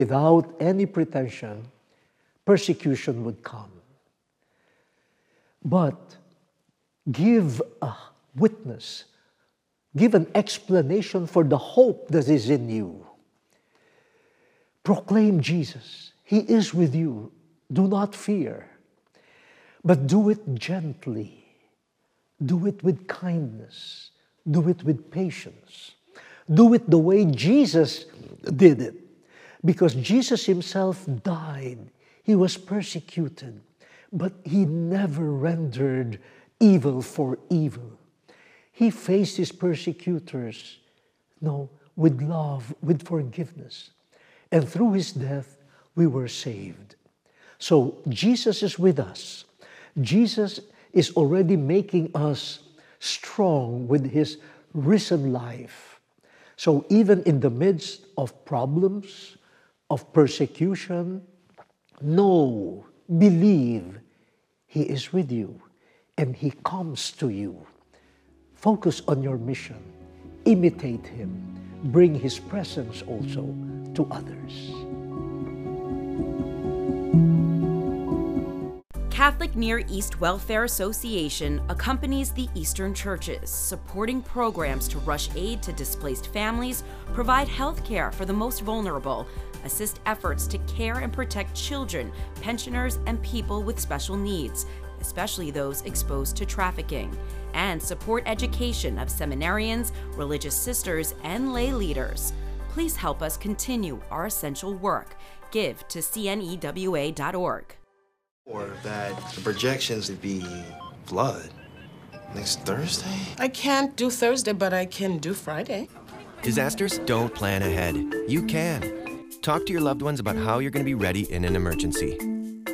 without any pretension, persecution would come. But give a witness, give an explanation for the hope that is in you. Proclaim Jesus. He is with you. Do not fear. But do it gently. Do it with kindness. Do it with patience. Do it the way Jesus did it. Because Jesus himself died. He was persecuted. But he never rendered evil for evil. He faced his persecutors, with love, with forgiveness. And through his death, we were saved. So Jesus is with us. Jesus is already making us strong with his risen life. So even in the midst of problems, of persecution, know, believe, he is with you and he comes to you. Focus on your mission. Imitate him. Bring his presence also to others. Catholic Near East Welfare Association accompanies the Eastern churches, supporting programs to rush aid to displaced families, provide health care for the most vulnerable, assist efforts to care and protect children, pensioners, and people with special needs, especially those exposed to trafficking, and support education of seminarians, religious sisters, and lay leaders. Please help us continue our essential work. Give to cnewa.org. Or that the projections would be flood next Thursday? I can't do Thursday, but I can do Friday. Disasters don't plan ahead. You can. Talk to your loved ones about how you're going to be ready in an emergency.